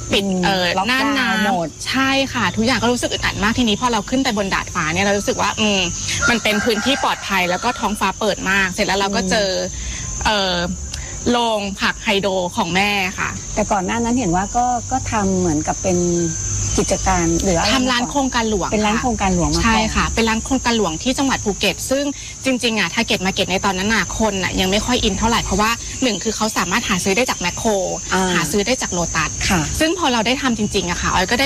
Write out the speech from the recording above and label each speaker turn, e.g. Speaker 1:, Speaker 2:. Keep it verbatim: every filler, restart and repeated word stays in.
Speaker 1: ปิดเอ่อหน้าน้ำใช่ค่ะทุกอย่างก็รู้สึกอึดอัดมากทีนี้พอเราขึ้นไปบนดาดฟ้าเนี่ยเรารู้สึกว่าอืมมันเป็นพื้นที่ปลอดภัยแล้วก็ท้องฟ้าเปิดมากเสร็จแล้วเราก็เจอเอ่อโรงผักไฮโดรของแม่ค่ะ
Speaker 2: แต่ก่อนหน้านั้นเห็นว่าก็ก็ทำเหมือนกับเป็นกิจการหรือ
Speaker 1: ทำร้านโครงการหลวง
Speaker 2: เป็นร้านโครงการหลวงมา
Speaker 1: ใช่ค่ะเป็นร้านโครงการหลวงที่จังหวัดภูเก็ตซึ่งจริงๆอ่ะถ้าเก็ตมาเก็ตในตอนนั้นน่ะคนอ่ะยังไม่ค่อยอินเท่าไหร่เพราะว่าหนึ่งคือเขาสามารถหาซื้อได้จากแมคโครหาซื้อได้จากโลตัสซึ่งพอเราได้ทำจริงๆอะค่ะออยก็ได้